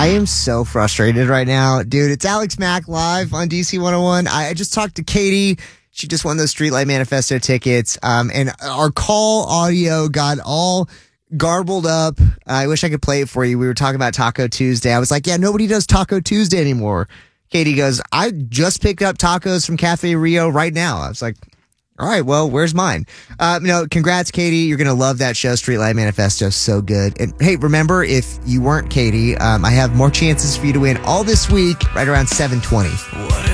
I am so frustrated right now. Dude, it's Alex Mack live on DC 101. I just talked to Katie. She just won those Streetlight Manifesto tickets. And our call audio got all garbled up. I wish I could play it for you. We were talking about Taco Tuesday. I was like, yeah, nobody does Taco Tuesday anymore. Katie goes, I just picked up tacos from Cafe Rio right now. I was like, all right, well, where's mine? Congrats, Katie. You're going to love that show, Streetlight Manifesto. So good. And hey, remember, if you weren't Katie, I have more chances for you to win all this week right around 7:20.